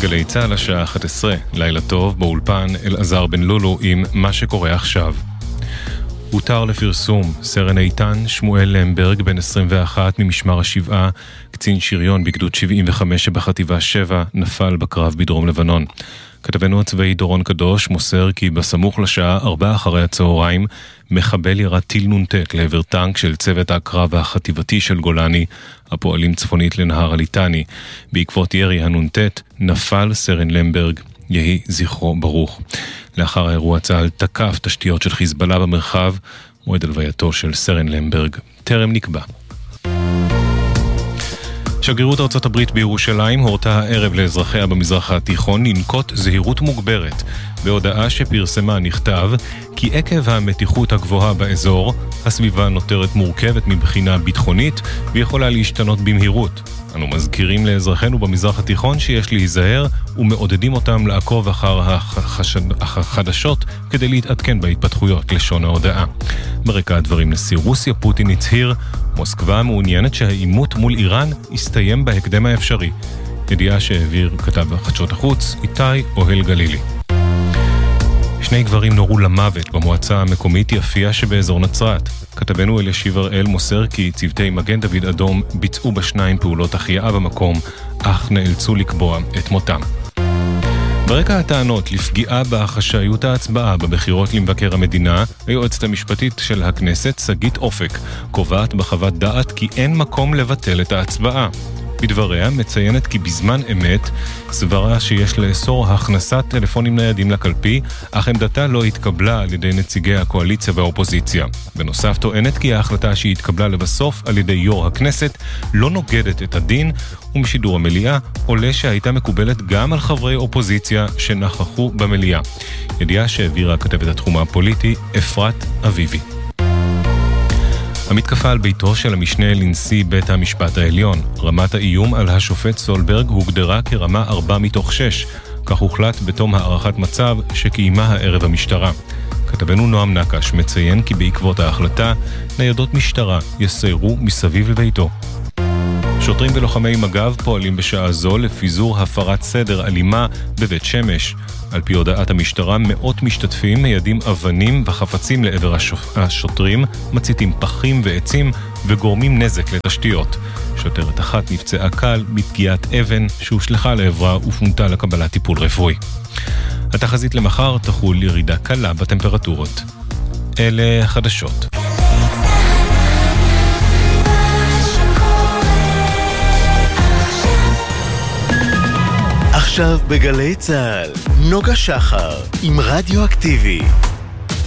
גלי צהל השעה 11, לילה טוב, באולפן אלעזר בן לולו עם מה שקורה עכשיו. הותר לפרסום, סרן איתן שמואל למברג בן 21 ממשמר השבעה, קצין שריון בגדוד 75 שבחטיבה 7, נפל בקרב בדרום לבנון. כתבנו הצבאי דורון קדוש מוסר כי בסמוך לשעה 4 אחרי הצהריים מחבל ירה טיל נונטט לעבר טנק של צוות הקרב החטיבתי של גולני הפועלים צפונית לנהר הליטני. בעקבות ירי הנונטט נפל סרן למברג, יהי זכרו ברוך. לאחר האירוע צה"ל תקף תשתיות של חיזבאללה במרחב. מועד הלווייתו של סרן למברג טרם נקבע. שגרירות ארצות הברית בירושלים הורתה הערב לאזרחיה במזרח התיכון לנקוט זהירות מוגברת. בהודעה שפרסמה נכתב כי עקב המתיחות הגבוהה באזור, הסביבה נותרת מורכבת מבחינה ביטחונית ויכולה להשתנות במהירות. אנו מזכירים לאזרחינו במזרח התיכון שיש להיזהר ומעודדים אותם לעקוב אחר החדשות כדי להתעדכן בהתפתחויות, לשון ההודעה. ברקע הדברים נשיא רוסיה פוטין הצהיר, מוסקבה מעוניינת שהעימות מול איראן יסתיים בהקדם האפשרי. ידיעה שהעביר כתב חדשות החוץ איתי אוהל גלילי. 2 גברים נורו למוות במועצה המקומית יפיע שבאזור נצרת. כתבנו אלישיב הראל מוסר כי צוותי מגן דוד אדום ביצעו ב2 פעולות החייאה במקום, אך נאלצו לקבוע את מותם. ברקע הטענות לפגיעה בחשאיות ההצבעה בבחירות למבקר המדינה, היועצת המשפטית של הכנסת שגית אופק קובעת בחוות דעת כי אין מקום לבטל את ההצבעה. בדבריה מציינת כי בזמן אמת סברה שיש לאסור הכנסת טלפונים ניידים לקלפי, אך עמדתה לא התקבלה על ידי נציגי הקואליציה והאופוזיציה. בנוסף טוענת כי ההחלטה שהתקבלה לבסוף על ידי יו"ר הכנסת לא נוגדת את הדין, ומשידור המליאה עולה שהייתה מקובלת גם על חברי אופוזיציה שנכחו במליאה. ידיעה שהעבירה כתבת התחום הפוליטי אפרת אביבי. המתקפה על ביתו של המשנה לנשיא בית המשפט העליון. רמת האיום על השופט סולברג הוגדרה כרמה 4/6. כך הוחלט בתום הערכת מצב שקיימה הערב המשטרה. כתבנו נועם נקש מציין כי בעקבות ההחלטה ניידות משטרה יסיירו מסביב לביתו. שוטרים ולוחמי מג"ב פועלים בשעה זו לפיזור הפרת סדר אלימה בבית שמש. על פי הודעת המשטרה, מאות משתתפים מיידים אבנים וחפצים לעבר השוטרים, מציתים פחים ועצים וגורמים נזק לתשתיות. שוטרת אחת נפצעה קל מפגיעת אבן שהושלכה לעברה ופונתה לקבלת טיפול רפואי. התחזית למחר תחול ירידה קלה בטמפרטורות. אלה חדשות. עכשיו בגלי צהל, נוגה שחר עם רדיו אקטיבי.